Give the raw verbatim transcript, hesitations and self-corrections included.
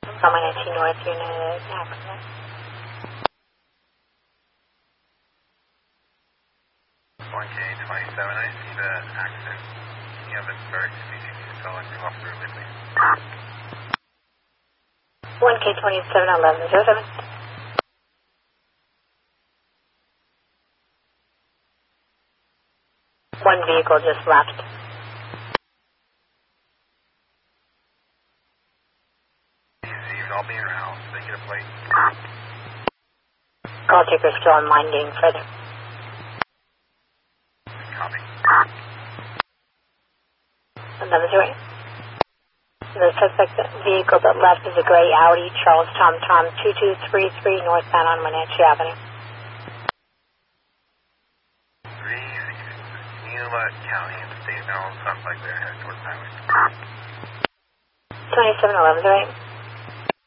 From nineteen North Unit accident. one K twenty-seven, I see the accident. You have a bird speaking to someone from Officer Ridley. one K twenty-seven eleven zero seven. One vehicle just left. Even all being around, so they get a plate. Call taker still online doing further. Copy. eleven zero eight. The suspect vehicle that left is a gray Audi Charles Tom Tom two two three three northbound on Wenatchee Avenue. Three, Neela County and State now, sounds like they're headed towards the highway. twenty-seven eleven zero eight.